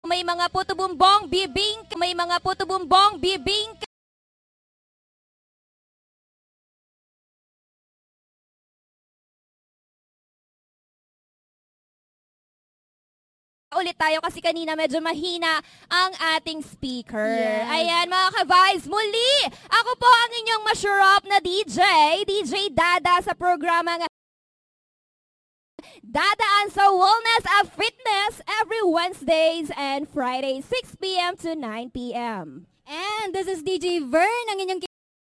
May mga puto bumbong, bibing. May mga puto bumbong, bibing. Ulit tayo kasi kanina medyo mahina ang ating speaker. Yes. Ayan mga ka-Vibes, muli! Ako po ang inyong masarap na DJ, DJ Dada sa programang Dadaan sa Wellness at Fitness every Wednesdays and Fridays, 6 p.m. to 9 p.m. And this is DJ Vern, ang inyong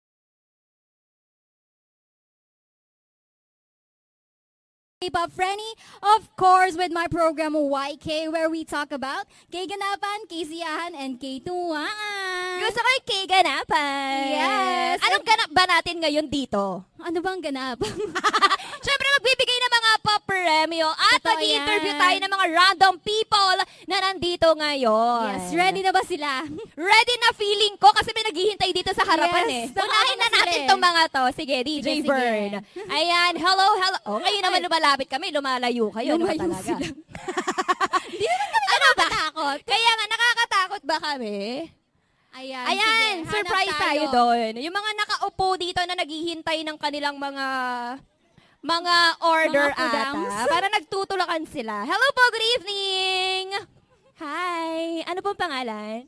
K-pop Frenny, of course, with my program YK, where we talk about K-ganapan, K-siyahan, and K-tuwaan. Gusto ko yung K-ganapan. Yes. Anong ganap ba natin ngayon dito? Ano bang ganap? Siyempre, magbibigay ng mga pa-premyo at Totoo mag-interview yan. tayo ng mga random people na nandito ngayon. Yes, ready na ba sila? Ready na feeling ko kasi may naghihintay dito sa harapan Yes, Unahin na sila natin eh. itong mga to. Sige, DJ Sige, Bird. Ayan, hello. Oh, ngayon naman lumalapit kami, lumalayo kayo. Ano ba Lumayo talaga? sila. Di naman kami nakakatakot. Kaya nga, nakakatakot ba kami? Ayan, Ayan, sige, surprise hanap tayo doon. Yung mga nakaupo dito na naghihintay ng kanilang mga order Mga pudams. ata. Para nagtutulakan sila. Hello po, good evening! Hi! Ano pong pangalan?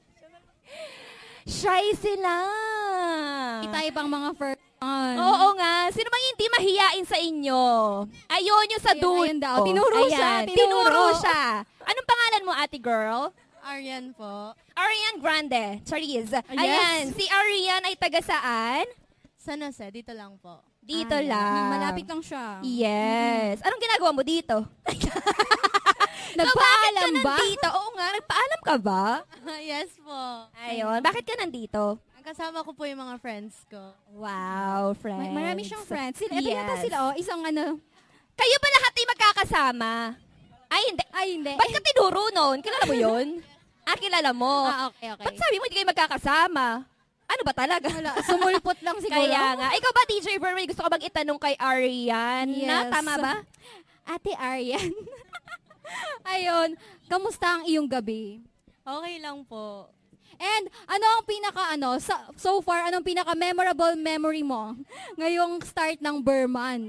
Shy sila! Tayo pang mga first Oo nga. Sino bang hindi mahiyain sa inyo? Ayun yung sa Ayun, dude. ayun daw. Tinuro siya, Tinuro tinuro. siya. Anong pangalan mo, ate girl? Arian po. Arian Grande. Charisse. Yes. Ayan. Si Arian ay taga saan? San Jose, dito lang po. Dito Ayan. lang. Malapit lang siya. Yes. Anong ginagawa mo dito? Nagpaalam bakit ka ba? nandito? Oo nga, nagpaalam ka ba? Yes po. Ayun. Bakit ka nandito? Ang kasama ko po yung mga friends ko. Wow, friends. Marami siyang friends. Sila, ito yata Yes. sila, isang ano. Kayo ba lahat ay magkakasama? Ay, hindi. Ay, hindi. Ba't ka tinuro nun? Kilala mo yun? Kilala mo. Okay. Ba't sabi mo hindi kayo magkakasama? Ano ba talaga? Wala, sumulpot lang siguro. Kaya nga. Ikaw ba, DJ Verway, gusto ko bang itanong kay Arian? Yes. Tama ba? Ate Arian. Ayun, kamusta ang iyong gabi? Okay lang po. And ano ang so far, anong pinaka-memorable memory mo ngayong start ng Burman?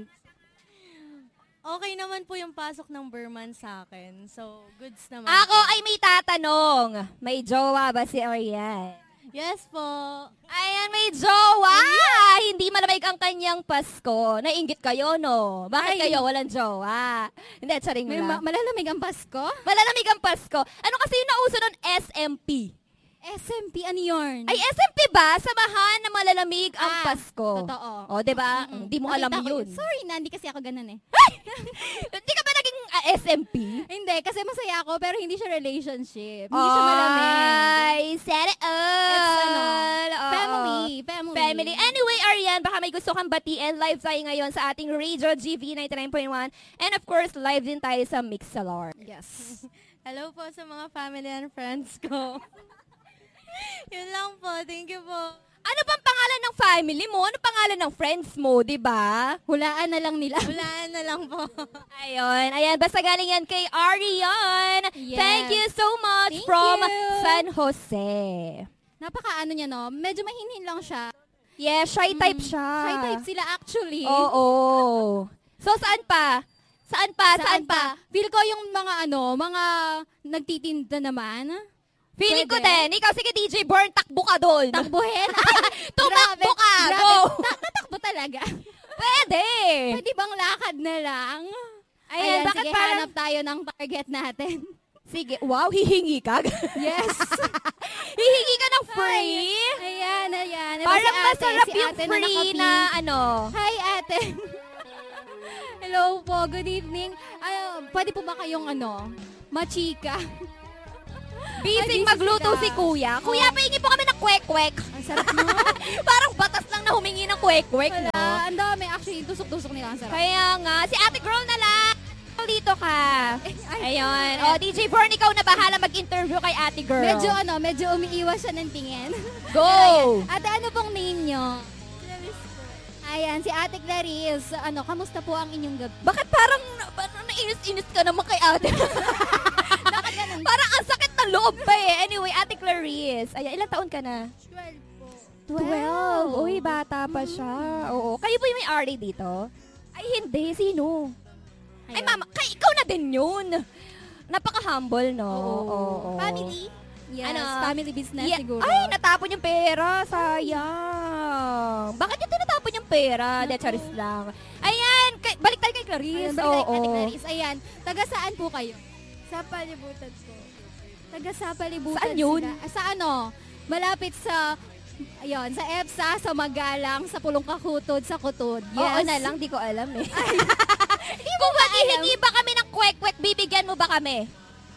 Okay naman po yung pasok ng Burman sa akin. So, goods naman. Ako po. ay may tatanong. May jowa ba si Arian? Yes po. Ayan, may jowa! Hindi malamig ang kanyang Pasko. Nainggit kayo, no? Bakit Ay. kayo walang jowa? Hindi, charing May lang. malalamig ang Pasko? Malalamig ang Pasko. Ano kasi yung nauso nun? SMP. SMP, ano yun? Ay, SMP ba? Samahan na malalamig ang Pasko. Totoo. O, diba? Hindi mo alam Nakita ko yun. Sorry na, hindi kasi ako ganun eh. Hindi ka ba naging SMP? Hindi, kasi masaya ako, pero hindi siya relationship. Hindi siya malamig. Ay, set it all. Oo. Family. Anyway, Arian, baka may gusto kang batiin. Live tayo ngayon sa ating Radio GV 99.1. And of course, live din tayo sa Mixlr. Yes. Hello po sa mga family and friends ko. Yun lang po. Thank you po. Ano bang pangalan ng family mo? Ano pangalan ng friends mo, di ba? Hulaan na lang nila. Hulaan na lang po. Ayan. Basta galing yan kay Arian. Yes. Thank you so much Thank from you. San Jose. Napaka niya, no? Medyo mahinhin lang siya. Yeah, shy type siya. Shy type sila actually. Oo. So, saan pa? Saan pa? Feel ko yung mga mga nagtitinda naman. Feeling ko Pwede. din. Ikaw, sige, DJ Born, takbo ka doon. Takbuhin? Tumakbo ka. Grabe. Go. Tatakbo talaga. Pwede. Pwede bang lakad na lang? Ayan, bakit sige, parang- hanap tayo ng target natin. Sige, wow, hihingi ka. Yes. Hihingi ka ng free. Ayan. Parang Si ate, masarap si yung ate na free naka-pink. na ano. Hi, ate. Hello po, good evening. Pwede po ba kayong machika? Busy Ay, busy magluto sila. si Kuya. Kuya, pahingi po kami ng kwek-kwek. Ang sarap mo. Parang batas lang na humingi ng kwek-kwek, no? Wala, ang dami. Actually, tusok-tusok nila. Ang sarap. Kaya nga, si ate girl na lang. Dito ka. Ay, Ayun. O, DJ Born, ikaw na bahala mag-interview kay ate girl. medyo umiiwas siya ng tingin. Go! Ate, ano pong name nyo? Ayan, si Ate Clarice. Kamusta po ang inyong gabi? Bakit parang nainis-inis ka naman kay ate? Parang ang sakit ng loob ba eh. Anyway, Ate Clarice. Ayan, ilang taon ka na? 12 po. 12. Uy, bata pa siya. Oo. Kayo ba yung may RA dito? Ay, hindi. Sino? Ay, mama, ikaw na din yun. Napaka-humble, no? Oo. Family? Yes, Ano? family business Yeah. siguro. Ay, natapon yung pera. Sayang. Bakit yung tinatapon yung pera? De, charis lang. Ayan, balik tayo kay Clarice. Ayan, balik tayo kay Oo. Clarice. Ayan, taga saan po kayo? Sa palibutan po. Taga sa palibutan Saan yun? sila. Sa ano? Malapit sa, ayun, sa EPSA, sa Magalang, sa Pulong Kakutod, sa Kutod. Yes. Oo na lang, di ko alam eh. Kung maghihingi ba kami ng kwek-kwek, bibigyan mo ba kami?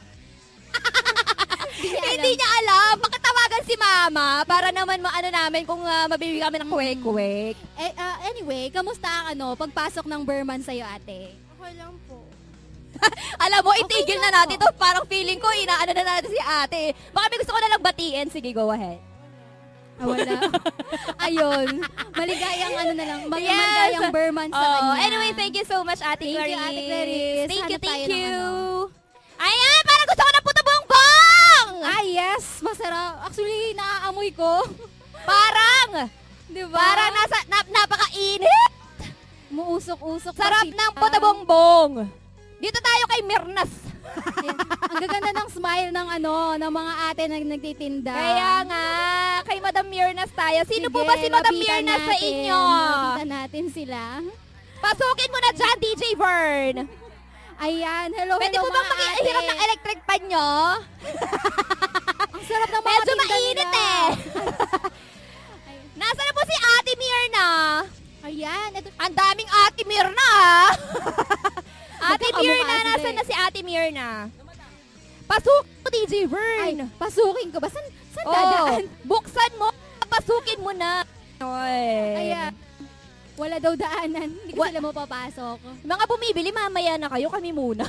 Hindi niya alam. Makatawagan si mama para naman maano namin kung mabibigyan kami ng kwek-kwek. Anyway, kamusta ang pagpasok ng Berman sa'yo, ate? Okay lang po. Alam mo, itigil Okay na lang natin to. Parang feeling ko, inaano na natin si ate. Baka may gusto ko na lang batiin. Sige, go ahead. Wala. Ayun. Maligayang maligayang Berman sa kanya. Anyway, thank you so much, Ate Thank you, Clarice. Ate Clarice. Thank you, Hanap tayo thank ng you. ano. Ayan, parang gusto ko na puto bongbong! Yes. Masarap. Actually, naaamoy ko. Parang, Diba? parang napakainit. Muusok-usok. Sarap pa ng kita. puto bongbong. Dito tayo kay Mirnas. Ayan. Ang gaganda ng smile ng ng mga ate na nagtitinda. Kaya nga, kay Madam Mirnas tayo. Sino po Sige, ba si Madam lapitan Mirnas sa natin. inyo? Lapitan natin sila. Pasukin mo na dyan, DJ Vern. Ayan, hello, Pwede hello po bang mga ate. makihiram ng electric pan nyo? Ang sarap ng mga Medyo tinda mainit nila. eh. Nasaan na po si Ate Mirna? Ayan, ito. Ang daming Ate Mirna ah. Ate Magkakamukha Mirna, sila nasaan eh. na si Ate Mirna? Pasok mo, DJ Ay, Vern. pasukin ko ba? Saan Oh, dadaan? buksan mo. Pasukin mo na. Oy. Ayan. Wala daw daanan. Hindi ko Wa- sila mapapasok. Mga bumibili, mamaya na kayo. Kami muna.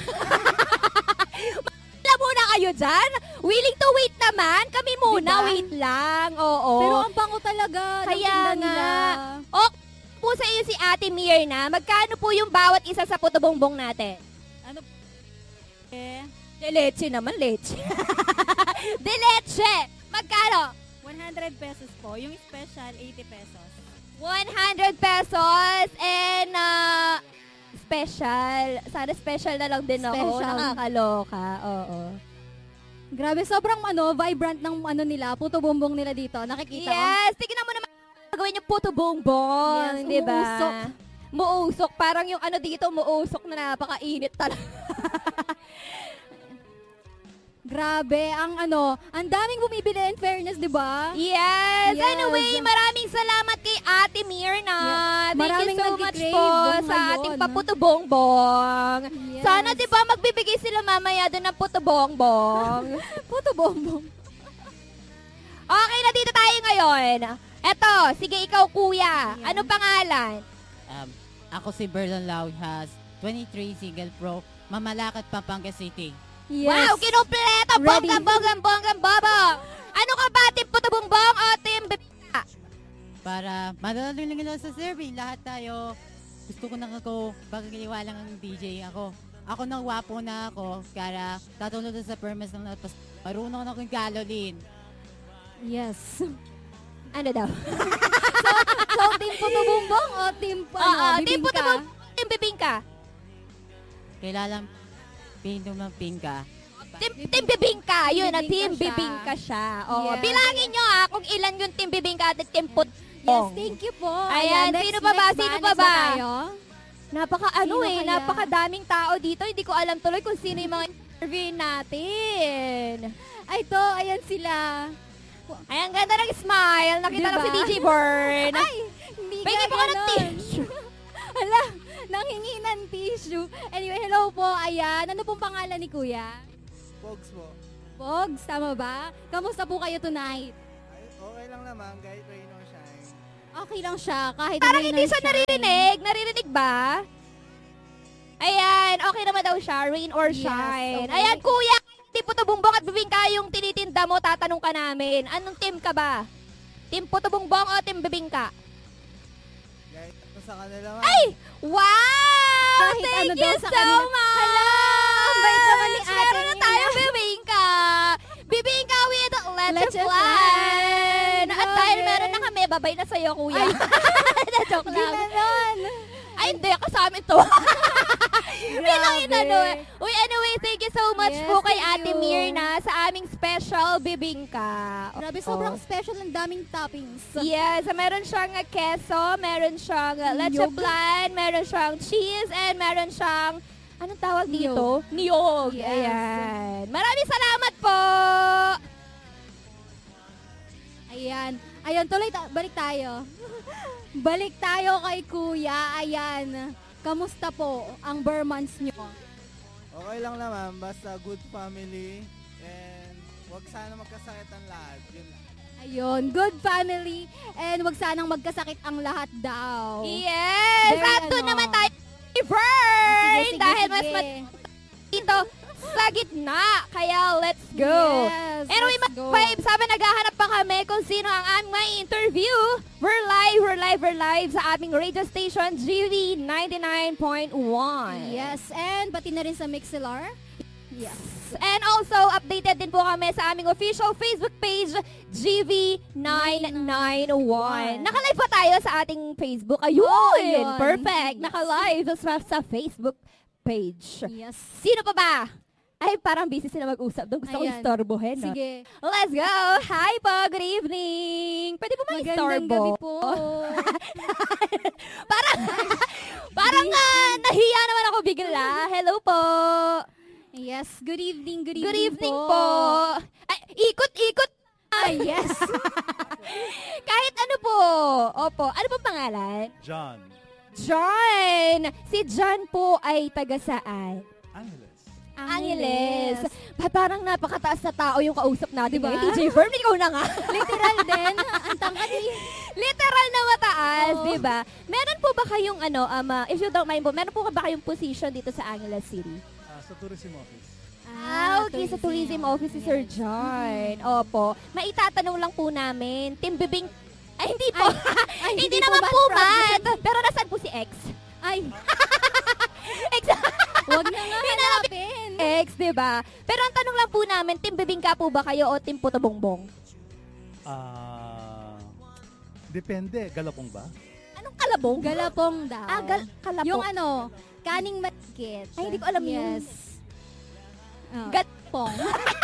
Wala muna kayo dyan. Willing to wait naman. Kami muna. Diba? Wait lang. Oo. Pero ang bango talaga ng Kaya tinda nga. nila. O, po sa iyo si Ate Mirna, magkano po yung bawat isa sa puto bongbong natin? Ano eh? De leche naman, leche. De leche! Magkano? 100 pesos po. Yung special, 80 pesos. 100 pesos and special. Sana special na lang din ako. Special. Nakakaloka. Oo. Grabe, sobrang vibrant ng nila, puto bumbong nila dito. Nakikita ko. Yes! Tignan mo naman gawin yung puto bongbong. Yes, Di ba? umuusok. Muusok. Parang yung dito, muusok na napakainit talaga. Grabe, ang daming bumibili in fairness, di ba? Yes. Yes. Anyway, maraming salamat kay Ate Mirna. Yes. Thank Maraming you so much nagki-crave po ngayon. sa ating paputo bongbong. Yes. Sana 'di ba magbibigay sila mamaya doon ng puto bongbong. Puto bumbong. Okay na dito tayo ngayon. Eto, sige ikaw kuya. Ayan. Ano pangalan? Ako si Berlon Laujas, 23 Single Pro, Mamalacat, Pampanga City. Yes. Wow, kinumpleto. Ready. Bonggang bobo. Ano ka ba, team puto bongbong o team bibingka? Para madalaling lang sa survey, lahat tayo, gusto ko na ako, pagkakiliwalang ang DJ ako. Ako nang wapo na ako, kaya tatulog sa permas ng napas, marunong na akong galolin. Yes. Ano daw? So, team puto bumbong o team Team puto bibingka? bongbong, team bibingka. Kailalang pindong ng pingka. Team bibingka. Yun na, team Bibingka bibingka siya. Oo. Yes. Bilangin nyo kung ilan yung team bibingka at team Yes, putbong. thank you po. Ayan, sino pa ba? Sino pa Next ba? tayo? Sino kaya? Napakadaming tao dito. Hindi ko alam tuloy kung sino yung mga interview natin. Ay, to, ayan sila. Ay, ang ganda ng smile. Nakita Diba? ko si DJ Burn. Ay, hindi Pwede ka po ko ng ganon. tissue. Hala, nanghingi ng tissue. Anyway, hello po. Ayan, ano pong pangalan ni Kuya? Pogs po. Pogs, tama ba? Kamusta po kayo tonight? Ay, okay lang naman, kahit rain or shine. Okay lang siya, kahit Parang rain hindi or siya shine. naririnig. Naririnig ba? Ayan, okay naman daw siya. Rain or Yes, shine. okay. Ayan, kuya. Team Puto Bongbong at Bibingka yung tinitinda mo. Tatanong ka namin. Anong team ka ba? Team Puto Bongbong o Team Bibingka? Kahit ako sa kanila man. Ay! Wow! Kahit Thank ano you daw sa so kanila. much! Hala, ang bait naman ni ate Meron na niya. tayo, Bibingka! Plan! At Grabe. dahil meron na kami, babay na sa'yo, kuya. Na-joke lang. Ginanon. Ay, hindi. Kasama ito. Bilang inano eh. Uy, anyway, thank you so much Yes, po kay thank Ate you. Mirna sa aming special bibingka. Grabe, Oo. sobrang special ng daming toppings. Yes, meron siyang queso, meron siyang leche Niyog. flan, meron siyang cheese, and meron siyang, anong tawag dito? Niyog. Yes. Ayan. Maraming salamat po! Ayan. Ayun, balik tayo. Balik tayo kay Kuya. Ayan. Kamusta po ang bare months nyo? Okay lang naman, basta good family and wag sana magkasakit ang lahat. Yun lang. Ayun, good family and wag sanang magkasakit ang lahat daw. Yes! Very At doon ano. naman tayo Sige, Burn! sige, Dahil sige. mas dito sa gitna. Kaya let's go! Yes, Anyway, let's mga go. vibes, sabi naghahanap pa kami kung sino ang aming may interview. We're live sa aming radio station, GV 99.1. Yes, and pati na rin sa Mixlr. Yes. And also, updated din po kami sa aming official Facebook page, GV991. Naka-live pa tayo sa ating Facebook. Ayun! Oh, yun. Perfect! Yes. Naka-live sa Facebook page. Yes. Sino pa ba? Ay, parang busy sila mag-usap doon. Gusto ko Ayan. istorbohin. No? Sige. Let's go! Hi po! Good evening! Pwede po Magandang ma-istorbo? gabi po. Parang nahiya naman ako bigla. Hello po! Yes, good evening, good Good evening, evening po! Ay, ikot-ikot! Ah, yes. Kahit ano po. Opo. Ano po pangalan? John John! Si John po ay taga saan? Angeles. Angeles. Parang napakataas na tao yung kausap natin. Diba? Ngayon. DJ Verm, ikaw na nga. Literal din. Ang tangkad eh. Literal na mataas, Oo. di ba? Meron po ba kayong if you don't mind po, meron po ba kayong position dito sa Angeles City? Sa tourism office. Okay, sa tourism office si Sir John. Opo. Maitatanong lang po namin, Team Bibing, ay hindi po. Ay, hindi po naman bad po problem. bad. Pero nasaan po si X? Ay, X, wag na nga hanapin. X, di ba? Pero ang tanong lang po namin, Team Bibingka po ba kayo o Team Puto Bongbong? Depende. Galapong ba? Anong kalabong? Galapong daw. Kalabong. Yung kaning matikit. Ay, hindi ko alam yun. Yes. Oh. Galapong.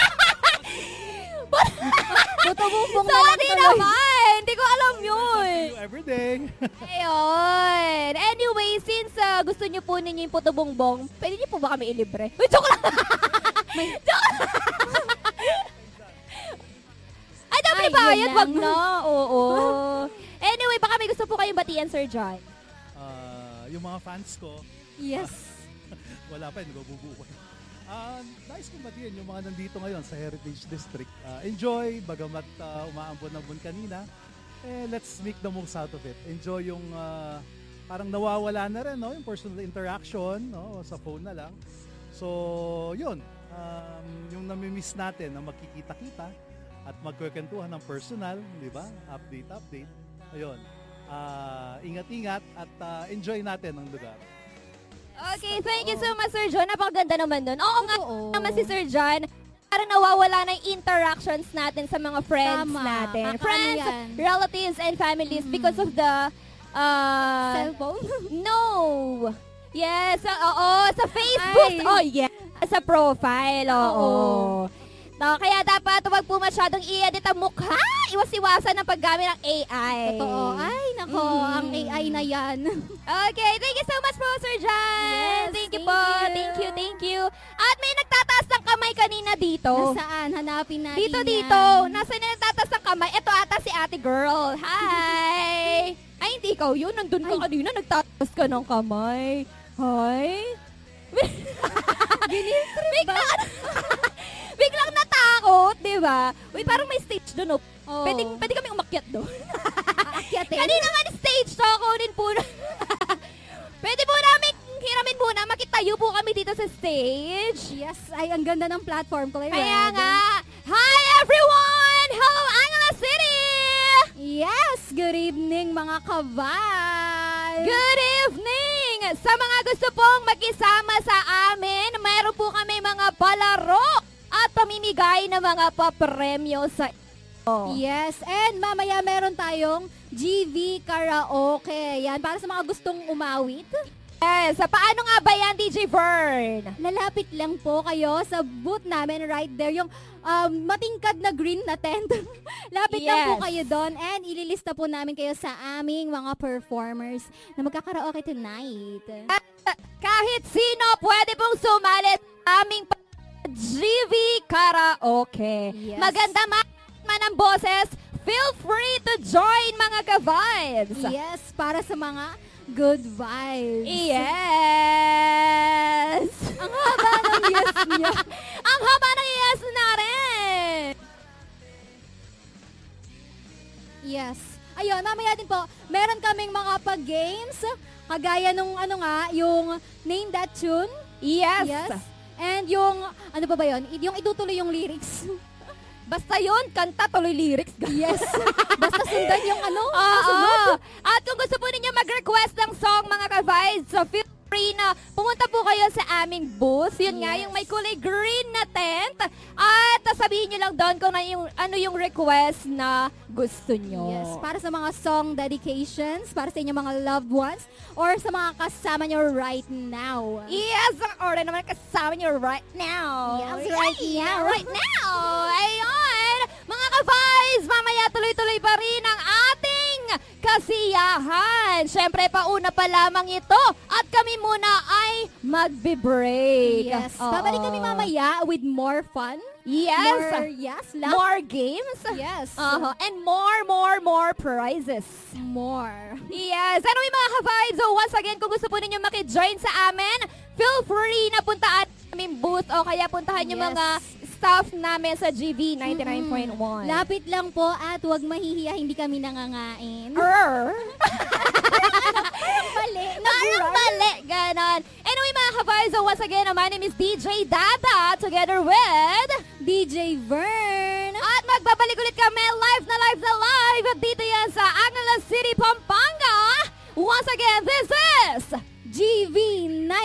Tutubong na lang Sorry tuloy. naman! Hindi ko alam yun. See you every day. Ayun. Anyway, since gusto niyo po ninyo yung Puto Bongbong, pwede niyo po ba kami ilibre? Uy, joke lang! Joke lang! Ay, dapat Ay, bayad, yun wag lang. na. Oo. Anyway, baka may gusto po kayong batian, Sir John. Yung mga fans ko, Yes. wala pa, nabubuo. Nice kong batiin yung mga nandito ngayon sa Heritage District. Enjoy, bagamat umaambon ng buwan kanina. Let's make the most out of it. Enjoy yung parang nawawala na rin, no? Yung personal interaction, no? Sa phone na lang. So, yun. Yung namimiss natin na magkikita-kita at magkwentuhan ng personal, di ba? Update. Ayun. Ingat-ingat at enjoy natin ang lugar. Okay, thank you so much, Sir John. Napakaganda naman nun. Oo nga Totoo. naman si Sir John. Parang nawawala na yung interactions natin sa mga friends Tama. natin. Kakano Friends, yan? relatives, and families because of the... Cellphone? no! Yes, oo, sa Facebook. Ay. Oh, yeah. Sa profile, oo. Kaya dapat huwag po masyadong i-edit ang mukha. Iwas-iwasan ng paggamit ng AI. Totoo. Ay, nako, ang AI na yan. Okay, thank you so much po, Sir John. Yes, thank you thank po. you. Thank you. At may nagtataas ng kamay kanina dito. Nasaan? Hanapin natin Dito. yan. Nasaan na nagtataas ng kamay? Ito ata si ate girl. Hi! Ay, hindi ikaw yun. Nandun ka kanina. Nagtataas ka ng kamay. Hi! Biglang natakot, di ba? Uy, parang may stage doon. Oh. Pwede kami umakyat doon. Aakyatin? Kanina nga ni stage to ako din po. Pwede po namin hiramin muna. Makitayo po kami dito sa stage. Yes, ay ang ganda ng platform ko. Kaya nga, hi everyone! Hello, Angeles City! Yes, good evening mga kabay! Good evening! Sa mga gusto pong makisama sa amin, mayroon po kami mga palaro at pamimigay ng mga papremyo sa Yes, and mamaya meron tayong GV Karaoke. Yan, para sa mga gustong umawit. Yes, paano nga ba yan, DJ Vern? Lalapit lang po kayo sa booth namin right there, yung matingkad na green na tent. Lapit lang po Yes. kayo doon and ililista po namin kayo sa aming mga performers na magkakaraoke tonight. Kahit sino pwede pong sumalit sa aming GV Karaoke. Yes. Maganda man ang boses, feel free to join mga ka-vibes. Yes, para sa mga good vibes. Yes! Ang haba ng yes niya. Ang haba ng yes natin! Yes. Ayun, mamaya din po, meron kaming mga pag-games, kagaya nung yung Name That Tune. Yes! And yung, ano pa ba yun? Yung itutuloy yung lyrics. Basta yun, kanta tuloy lyrics. Yes. Basta sundan yung Oo. sunod. At kung gusto po ninyo mag-request ng song mga ka-vibes, so feel free na pumunta po kayo sa aming booth. Yun nga, Yes. yung may kulay green na tent. At sabihin nyo lang doon kung ano yung request na gusto nyo. Yes, para sa mga song dedications, para sa inyong mga loved ones, or sa mga kasama nyo right now. Yes, or naman kasama nyo right now. Yes, right now. Right now. Ayun. Mga ka-vibes, mamaya tuloy-tuloy pa rin ang ating kasiyahan. Siyempre, pauna pa lamang ito. At kami muna ay magbe-break. Yes. Oo. Babalik kami mamaya with more fun. Yes. More Games. Yes. And more prizes. More. Yes. Anyway mga ka-vibes, so once again, kung gusto po ninyo maki-join sa amin, feel free na puntaan aming booth o kaya puntahan yung Yes. mga staff namin sa GV 99.1. Lapit lang po at huwag mahihiya, hindi kami nangangain. Mali. Parang mali, ganon. Anyway mga ka-vibes, so once again, my name is DJ Dada together with DJ Vern. at magbabalik ulit kami live dito yan sa Angeles City, Pampanga. Once again, this is GV9